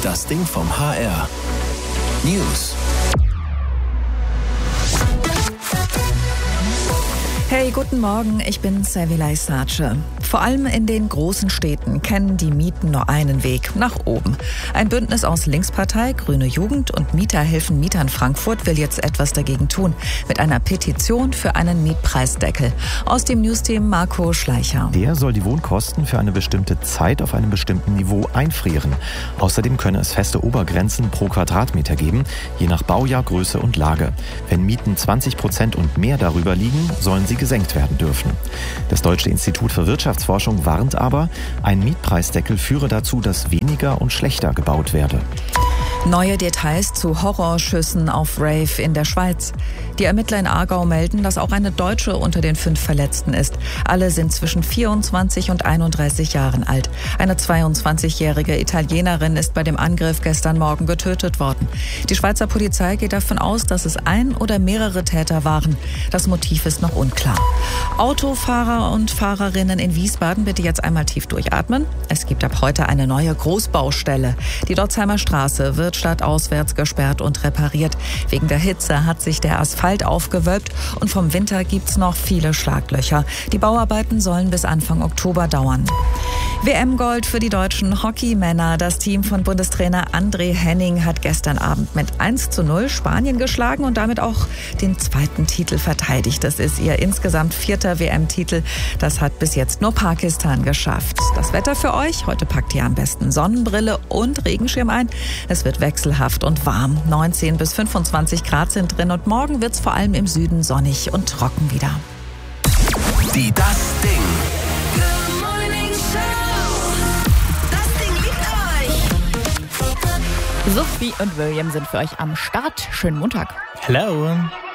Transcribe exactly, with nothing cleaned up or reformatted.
Das Ding vom H R. News. Hey, guten Morgen, ich bin Servilay Sace. Vor allem in den großen Städten kennen die Mieten nur einen Weg, nach oben. Ein Bündnis aus Linkspartei, Grüne Jugend und Mieter helfen Mietern Frankfurt will jetzt etwas dagegen tun. Mit einer Petition für einen Mietpreisdeckel. Aus dem Newsteam Marco Schleicher. Der soll die Wohnkosten für eine bestimmte Zeit auf einem bestimmten Niveau einfrieren. Außerdem könne es feste Obergrenzen pro Quadratmeter geben, je nach Baujahr, Größe und Lage. Wenn Mieten zwanzig Prozent und mehr darüber liegen, sollen sie gesenkt werden dürfen. Das Deutsche Institut für Wirtschaftsforschung warnt aber, ein Mietpreisdeckel führe dazu, dass weniger und schlechter gebaut werde. Neue Details zu Horrorschüssen auf Rave in der Schweiz. Die Ermittler in Aargau melden, dass auch eine Deutsche unter den fünf Verletzten ist. Alle sind zwischen vierundzwanzig und einunddreißig Jahren alt. Eine zweiundzwanzigjährige Italienerin ist bei dem Angriff gestern Morgen getötet worden. Die Schweizer Polizei geht davon aus, dass es ein oder mehrere Täter waren. Das Motiv ist noch unklar. Autofahrer und Fahrerinnen in Wiesbaden bitte jetzt einmal tief durchatmen. Es gibt ab heute eine neue Großbaustelle. Die Dotzheimer Straße wird stadtauswärts gesperrt und repariert. Wegen der Hitze hat sich der Asphalt aufgewölbt und vom Winter gibt's noch viele Schlaglöcher. Die Bauarbeiten sollen bis Anfang Oktober dauern. W M-Gold für die deutschen Hockeymänner. Das Team von Bundestrainer André Henning hat gestern Abend mit eins zu null Spanien geschlagen und damit auch den zweiten Titel verteidigt. Das ist ihr insgesamt vierter W M-Titel. Das hat bis jetzt nur Pakistan geschafft. Das Wetter für euch? Heute packt ihr am besten Sonnenbrille und Regenschirm ein. Es wird wechselhaft und warm. neunzehn bis fünfundzwanzig Grad sind drin und morgen wird's vor allem im Süden sonnig und trocken wieder. Die Das Ding. Sophie und William sind für euch am Start. Schönen Montag. Hello.